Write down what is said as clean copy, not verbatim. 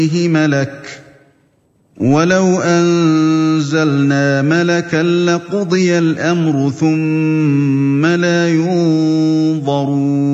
مَلَكٌ وَلَوْ أَنزَلْنَا مَلَكًا لَّقُضِيَ الْأَمْرُ ثُمَّ لَا يُنظَرُونَ